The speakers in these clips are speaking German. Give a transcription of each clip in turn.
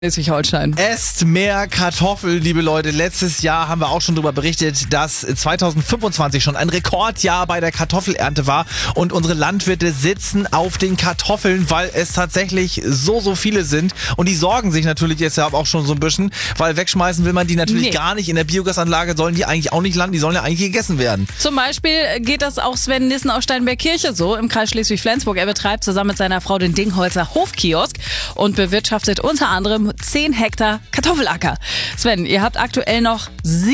Schleswig-Holstein. Esst mehr Kartoffeln, liebe Leute. Letztes Jahr haben wir auch schon darüber berichtet, dass 2025 schon ein Rekordjahr bei der Kartoffelernte war und unsere Landwirte sitzen auf den Kartoffeln, weil es tatsächlich so viele sind und die sorgen sich natürlich jetzt ja auch schon so ein bisschen, weil wegschmeißen will man die natürlich gar nicht. In der Biogasanlage sollen die eigentlich auch nicht landen, die sollen ja eigentlich gegessen werden. Zum Beispiel geht das auch Sven Nissen aus Steinbergkirche so im Kreis Schleswig-Flensburg. Er betreibt zusammen mit seiner Frau den Dingholzer Hofkiosk und bewirtschaftet unter anderem 10 Hektar Kartoffelacker. Sven, ihr habt aktuell noch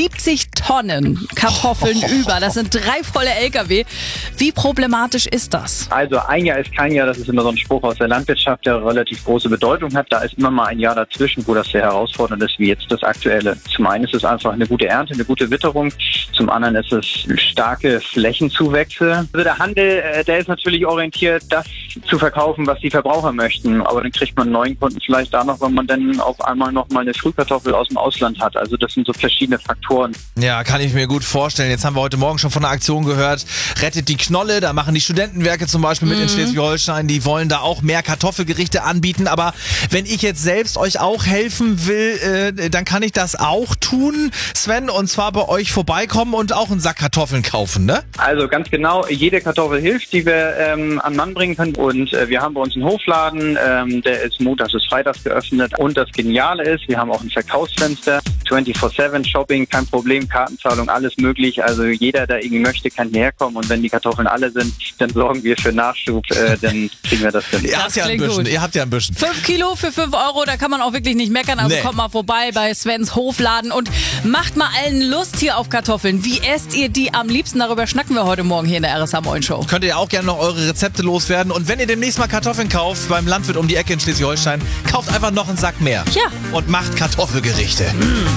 70 Tonnen Kartoffeln über. Das sind 3 volle LKW. Wie problematisch ist das? Also ein Jahr ist kein Jahr, das ist immer so ein Spruch aus der Landwirtschaft, der relativ große Bedeutung hat. Da ist immer mal ein Jahr dazwischen, wo das sehr herausfordernd ist, wie jetzt das aktuelle. Zum einen ist es einfach eine gute Ernte, eine gute Witterung. Zum anderen ist es starke Flächenzuwächse. Also der Handel, der ist natürlich orientiert, das zu verkaufen, was die Verbraucher möchten. Aber dann kriegt man neuen Kunden vielleicht da noch, wenn man dann auf einmal noch mal eine Frühkartoffel aus dem Ausland hat. Also das sind so verschiedene Faktoren. Ja, kann ich mir gut vorstellen. Jetzt haben wir heute Morgen schon von einer Aktion gehört, rettet die Knolle. Da machen die Studentenwerke zum Beispiel mit in Schleswig-Holstein. Die wollen da auch mehr Kartoffelgerichte anbieten. Aber wenn ich jetzt selbst euch auch helfen will, dann kann ich das auch tun, Sven, und zwar bei euch vorbeikommen und auch einen Sack Kartoffeln kaufen, ne? Also ganz genau, jede Kartoffel hilft, die wir an Mann bringen können. Und wir haben bei uns einen Hofladen, der ist montags bis freitags geöffnet. Und das Geniale ist, wir haben auch ein Verkaufsfenster, 24/7 Shopping, kein Problem, Kartenzahlung, alles möglich. Also jeder, der irgendwie möchte, kann hierher kommen. Und wenn die Kartoffeln alle sind, dann sorgen wir für Nachschub, dann kriegen wir das hin. Ihr habt ja ein bisschen. 5 Kilo für 5 Euro, da kann man auch wirklich nicht meckern. Also kommt mal vorbei bei Svens Hofladen und macht mal allen Lust hier auf Kartoffeln. Wie esst ihr die am liebsten? Darüber schnacken wir heute Morgen hier in der RSH Moin Show. Könnt ihr auch gerne noch eure Rezepte loswerden. Und wenn ihr demnächst mal Kartoffeln kauft beim Landwirt um die Ecke in Schleswig-Holstein, kauft einfach noch einen Sack mehr. Ja. Und macht Kartoffelgerichte.